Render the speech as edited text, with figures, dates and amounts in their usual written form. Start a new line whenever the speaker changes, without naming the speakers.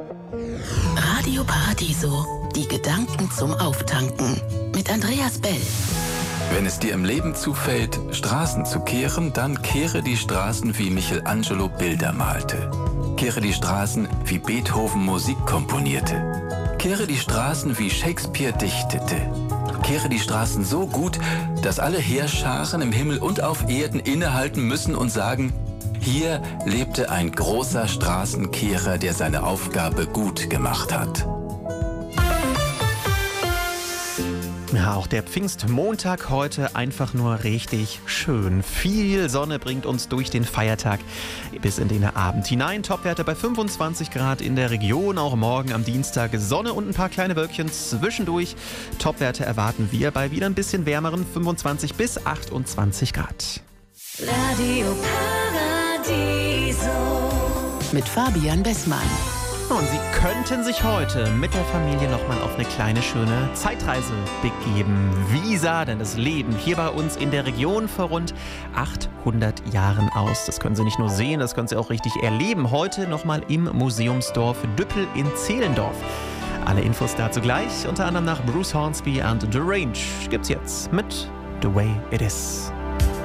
Radio Paradiso, die Gedanken zum Auftanken mit Andreas Bell.
Wenn es dir im Leben zufällt, Straßen zu kehren, dann kehre die Straßen, wie Michelangelo Bilder malte. Kehre die Straßen, wie Beethoven Musik komponierte. Kehre die Straßen, wie Shakespeare dichtete. Kehre die Straßen so gut, dass alle Heerscharen im Himmel und auf Erden innehalten müssen und sagen: Hier lebte ein großer Straßenkehrer, der seine Aufgabe gut gemacht hat.
Ja, auch der Pfingstmontag heute einfach nur richtig schön. Viel Sonne bringt uns durch den Feiertag bis in den Abend hinein. Topwerte bei 25 Grad in der Region. Auch morgen am Dienstag Sonne und ein paar kleine Wölkchen zwischendurch. Topwerte erwarten wir bei wieder ein bisschen wärmeren 25 bis 28 Grad.
Radio Paradiso
Mit Fabian Bessmann.
Und Sie könnten sich heute mit der Familie nochmal auf eine kleine, schöne Zeitreise begeben. Wie sah denn das Leben hier bei uns in der Region vor rund 800 Jahren aus? Das können Sie nicht nur sehen, das können Sie auch richtig erleben. Heute nochmal im Museumsdorf Düppel in Zehlendorf. Alle Infos dazu gleich, unter anderem nach Bruce Hornsby and The Range, gibt's jetzt mit The Way It Is.